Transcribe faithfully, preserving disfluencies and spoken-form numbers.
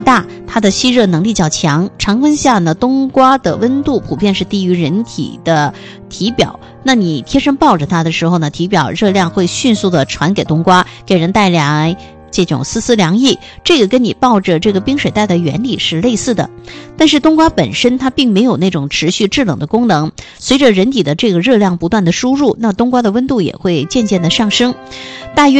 大，它的吸热能力较强。常温下呢，冬瓜的温度普遍是低于人体的体表。那你贴身抱着它的时候呢，体表热量会迅速的传给冬瓜，给人带来这种丝丝凉意，这个跟你抱着这个冰水袋的原理是类似的。但是冬瓜本身它并没有那种持续制冷的功能，随着人体的这个热量不断的输入，那冬瓜的温度也会渐渐的上升。大约